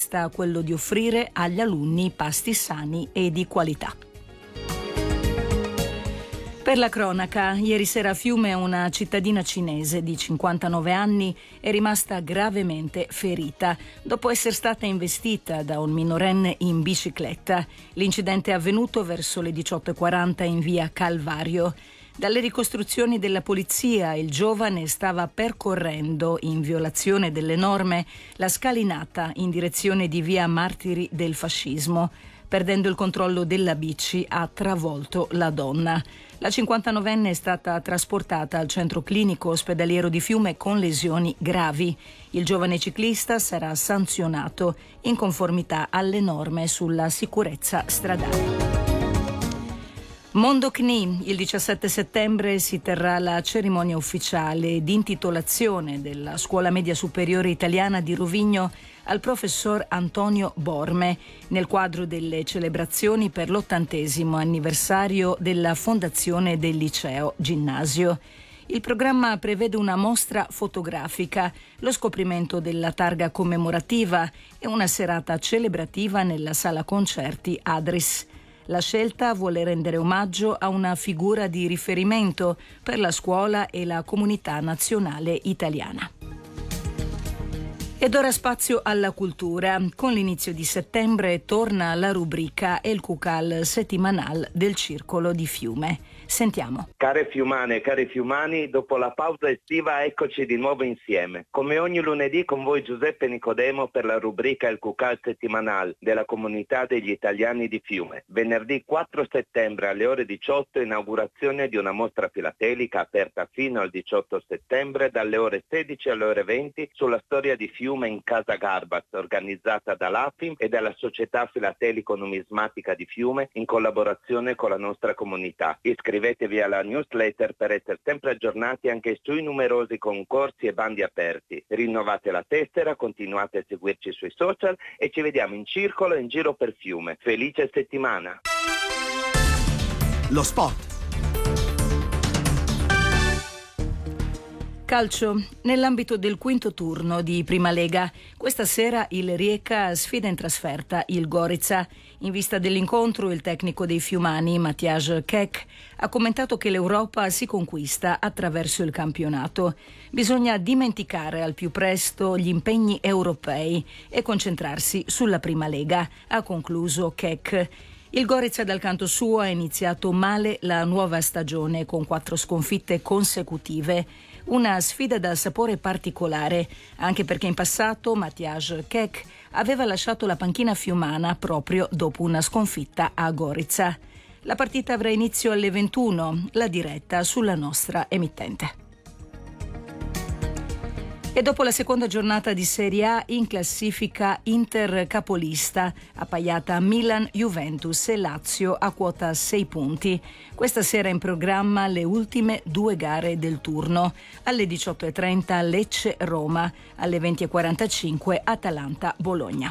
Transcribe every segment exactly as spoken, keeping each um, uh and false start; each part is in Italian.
resta quello di offrire agli alunni pasti sani e di qualità. Per la cronaca, ieri sera a Fiume una cittadina cinese di cinquantanove anni è rimasta gravemente ferita dopo essere stata investita da un minorenne in bicicletta. L'incidente è avvenuto verso le diciotto e quaranta in via Calvario. Dalle ricostruzioni della polizia, il giovane stava percorrendo, in violazione delle norme, la scalinata in direzione di via Martiri del Fascismo. Perdendo il controllo della bici, ha travolto la donna. La cinquantanovenne è stata trasportata al centro clinico ospedaliero di Fiume con lesioni gravi. Il giovane ciclista sarà sanzionato in conformità alle norme sulla sicurezza stradale. Mondo C N I, il diciassette settembre si terrà la cerimonia ufficiale di intitolazione della Scuola Media Superiore Italiana di Rovigno al professor Antonio Borme, nel quadro delle celebrazioni per l'ottantesimo anniversario della fondazione del liceo ginnasio. Il programma prevede una mostra fotografica, lo scoprimento della targa commemorativa e una serata celebrativa nella sala concerti Adris. La scelta vuole rendere omaggio a una figura di riferimento per la scuola e la comunità nazionale italiana. Ed ora spazio alla cultura. Con l'inizio di settembre torna la rubrica El Cucal settimanal del Circolo di Fiume. Sentiamo. Care fiumane e cari fiumani, dopo la pausa estiva eccoci di nuovo insieme. Come ogni lunedì con voi Giuseppe Nicodemo per la rubrica El Cucal settimanal della comunità degli italiani di Fiume. Venerdì quattro settembre alle ore diciotto inaugurazione di una mostra filatelica aperta fino al diciotto settembre dalle ore sedici alle ore venti sulla storia di Fiume in Casa Garbaz, organizzata dall'A F I M e dalla Società Filatelico-Numismatica di Fiume in collaborazione con la nostra comunità. Iscrivetevi alla newsletter per essere sempre aggiornati anche sui numerosi concorsi e bandi aperti. Rinnovate la tessera, continuate a seguirci sui social e ci vediamo in circolo e in giro per Fiume. Felice settimana! Lo sport. Calcio. Nell'ambito del quinto turno di Prima Lega, questa sera il Rijeka sfida in trasferta il Gorica. In vista dell'incontro, il tecnico dei fiumani, Matjaž Kek, ha commentato che l'Europa si conquista attraverso il campionato. Bisogna dimenticare al più presto gli impegni europei e concentrarsi sulla Prima Lega, ha concluso Kek. Il Gorica dal canto suo ha iniziato male la nuova stagione con quattro sconfitte consecutive. Una sfida dal sapore particolare, anche perché in passato Matjaž Kek aveva lasciato la panchina fiumana proprio dopo una sconfitta a Gorica. La partita avrà inizio alle ventuno, la diretta sulla nostra emittente. E dopo la seconda giornata di Serie A in classifica Inter capolista, appaiata Milan, Juventus e Lazio a quota sei punti. Questa sera in programma le ultime due gare del turno. Alle diciotto e trenta Lecce-Roma, alle venti e quarantacinque Atalanta-Bologna.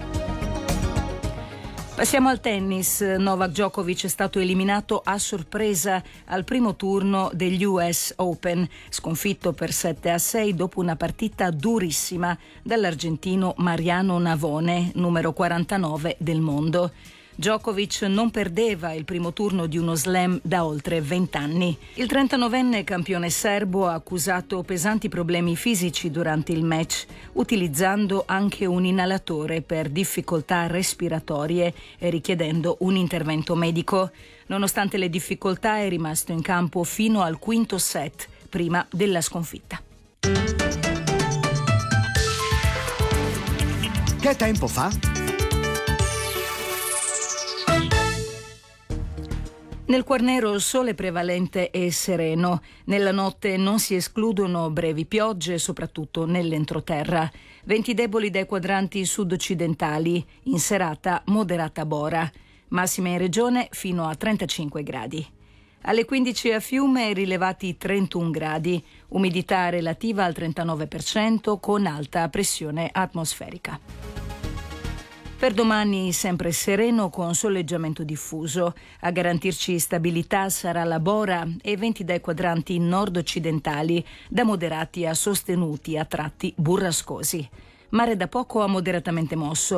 Passiamo al tennis. Novak Djokovic è stato eliminato a sorpresa al primo turno degli U S Open, sconfitto per sette a sei dopo una partita durissima dall'argentino Mariano Navone, numero quarantanove del mondo. Djokovic non perdeva il primo turno di uno slam da oltre vent'anni. Il trentanovenne campione serbo ha accusato pesanti problemi fisici durante il match, utilizzando anche un inalatore per difficoltà respiratorie e richiedendo un intervento medico. Nonostante le difficoltà è rimasto in campo fino al quinto set, prima della sconfitta. Che tempo fa? Nel Quarnero il sole prevalente e sereno. Nella notte non si escludono brevi piogge, soprattutto nell'entroterra. Venti deboli dai quadranti sud-occidentali. In serata moderata bora. Massime in regione fino a trentacinque gradi. Alle quindici a Fiume rilevati trentuno gradi. Umidità relativa al trentanove per cento con alta pressione atmosferica. Per domani sempre sereno con soleggiamento diffuso. A garantirci stabilità sarà la bora e venti dai quadranti nord-occidentali, da moderati a sostenuti a tratti burrascosi. Mare da poco a moderatamente mosso.